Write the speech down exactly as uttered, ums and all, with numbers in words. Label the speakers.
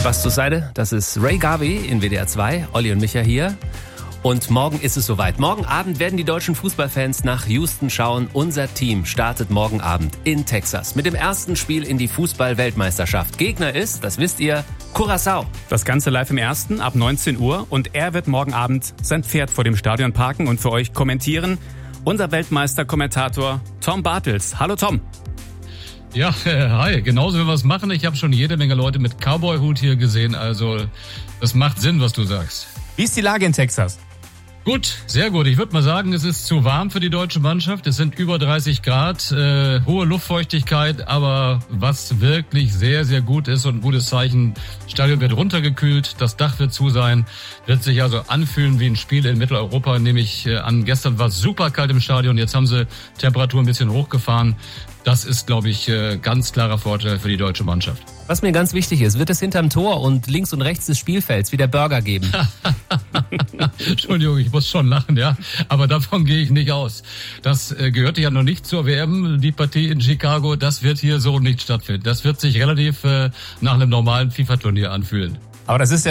Speaker 1: Was zur Seite, das ist Ray Garvey in W D R zwei, Olli und Micha hier. Und morgen ist es soweit. Morgen Abend werden die deutschen Fußballfans nach Houston schauen. Unser Team startet morgen Abend in Texas mit dem ersten Spiel in die Fußball-Weltmeisterschaft. Gegner ist, das wisst ihr, Curaçao.
Speaker 2: Das Ganze live im Ersten ab neunzehn Uhr und er wird morgen Abend sein Pferd vor dem Stadion parken und für euch kommentieren. Unser Weltmeister-Kommentator Tom Bartels. Hallo Tom.
Speaker 3: Ja, äh, hi, genauso wie wir es machen. Ich habe schon jede Menge Leute mit Cowboy-Hut hier gesehen, also das macht Sinn, was du sagst.
Speaker 2: Wie ist die Lage in Texas?
Speaker 3: Gut, sehr gut. Ich würde mal sagen, es ist zu warm für die deutsche Mannschaft. Es sind über dreißig Grad, äh, hohe Luftfeuchtigkeit, aber was wirklich sehr, sehr gut ist und ein gutes Zeichen, das Stadion wird runtergekühlt, das Dach wird zu sein, wird sich also anfühlen wie ein Spiel in Mitteleuropa, nehme ich äh, an. Gestern war es super kalt im Stadion, jetzt haben sie Temperatur ein bisschen hochgefahren. Das ist, glaube ich, äh, ganz klarer Vorteil für die deutsche Mannschaft.
Speaker 1: Was mir ganz wichtig ist, wird es hinterm Tor und links und rechts des Spielfelds wieder Burger geben?
Speaker 3: Entschuldigung, ich muss schon lachen, ja. Aber davon gehe ich nicht aus. Das äh, gehörte ja noch nicht zur W M, die Partie in Chicago. Das wird hier so nicht stattfinden. Das wird sich relativ äh, nach einem normalen FIFA-Turnier anfühlen.
Speaker 2: Aber das ist ja